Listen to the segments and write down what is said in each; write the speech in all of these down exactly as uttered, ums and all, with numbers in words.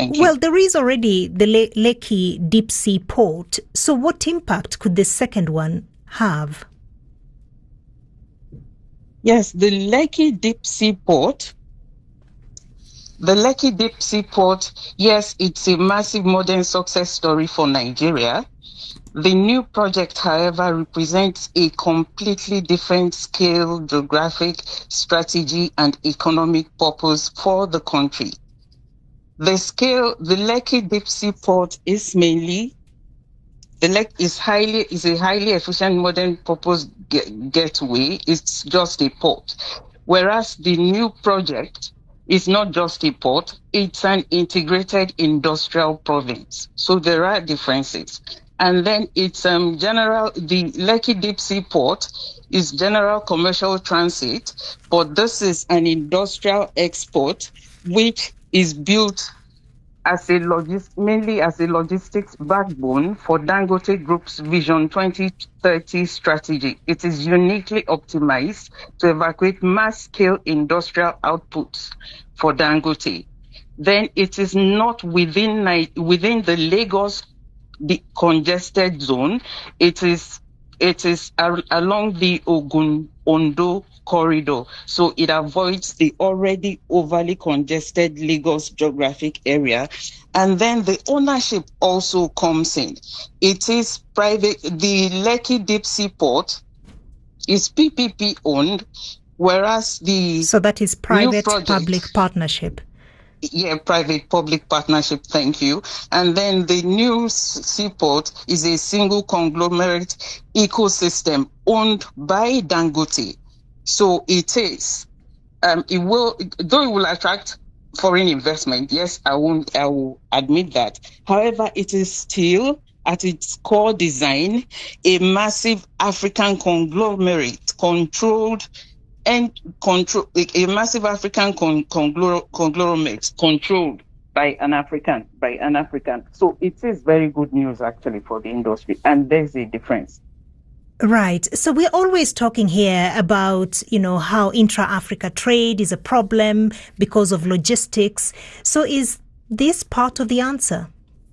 Thank well, you. there is already the Le- Lekki deep sea port. So what impact could the second one have? Yes, the Lekki deep sea port. The Lekki deep sea port, yes, it's a massive modern success story for Nigeria. The new project, however, represents a completely different scale, geographic, strategy, and economic purpose for the country. The scale, the Lekki deep sea port is mainly, the Lek is highly, is a highly efficient modern purpose get, gateway. It's just a port. Whereas the new project is not just a port, it's an integrated industrial province. So there are differences. And then it's um general, the Lekki Deep Sea Port is general commercial transit, but this is an industrial export which is built as a logis- mainly as a logistics backbone for Dangote Group's Vision twenty thirty strategy. It is uniquely optimized to evacuate mass-scale industrial outputs for Dangote. Then it is not within within the Lagos the congested zone. It is it is ar- along the Ogun Ondo corridor, so it avoids the already overly congested Lagos geographic area. And then the ownership also comes in. It is private. The Lekki Deep Sea Port is P P P owned, whereas the So that is new project, private-public partnership. yeah, private-public partnership, thank you. And then the new seaport is a single conglomerate ecosystem owned by Dangote. So it is, um, it will, though it will attract foreign investment, yes, I won't, I will admit that. However, it is still, at its core design, a massive African conglomerate controlled and control a massive African con- conglor- conglomerate controlled by an African, by an African. So it is very good news actually for the industry, and there's a difference. Right. So we're always talking here about, you know, how intra-Africa trade is a problem because of logistics. So is this part of the answer?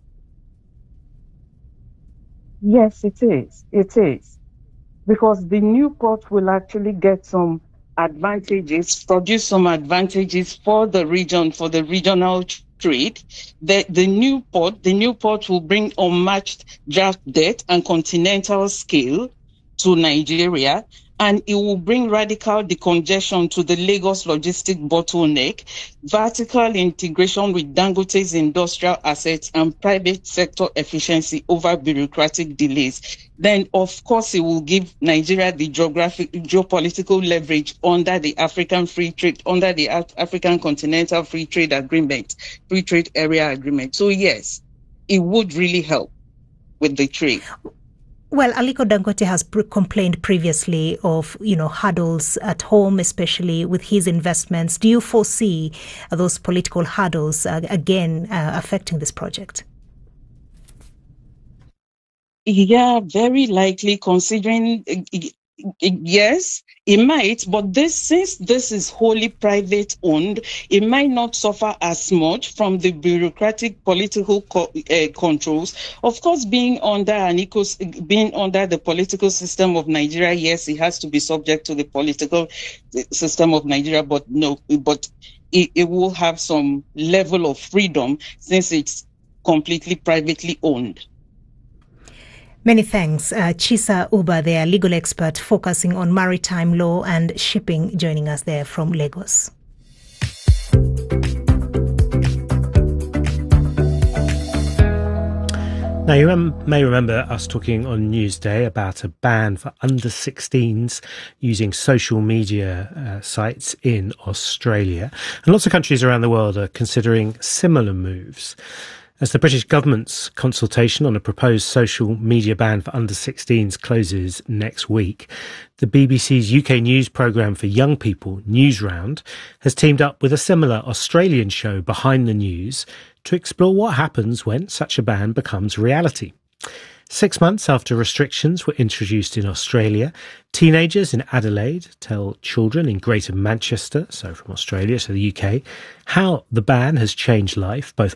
Yes, it is. It is. Because the new port will actually get some advantages, produce some advantages for the region, for the regional trade. The, the new port, the new port will bring unmatched draft depth and continental scale to Nigeria, and it will bring radical decongestion to the Lagos logistic bottleneck, vertical integration with Dangote's industrial assets, and private sector efficiency over bureaucratic delays. Then, of course, it will give Nigeria the geographic, geopolitical leverage under the African Free Trade, under the Af- African Continental Free Trade Agreement, Free Trade Area Agreement. So, yes, it would really help with the trade. Well, Aliko Dangote has pre- complained previously of, you know, hurdles at home, especially with his investments. Do you foresee uh, those political hurdles uh, again uh, affecting this project? Yeah, very likely, considering uh, yes, it might, but this since this is wholly private owned, it might not suffer as much from the bureaucratic political co- uh, controls. Of course, being under an ecos, being under the political system of Nigeria, yes, it has to be subject to the political system of Nigeria, but no, but it, it will have some level of freedom since it's completely privately owned. Many thanks. Uh, Chisa Uba, their legal expert focusing on maritime law and shipping, joining us there from Lagos. Now, you may remember us talking on Newsday about a ban for under sixteens using social media uh, sites in Australia. And lots of countries around the world are considering similar moves. As the British government's consultation on a proposed social media ban for under sixteens closes next week, the B B C's U K news programme for young people, Newsround, has teamed up with a similar Australian show, Behind the News, to explore what happens when such a ban becomes reality. Six months after restrictions were introduced in Australia, teenagers in Adelaide tell children in Greater Manchester, so from Australia to the U K, how the ban has changed life, both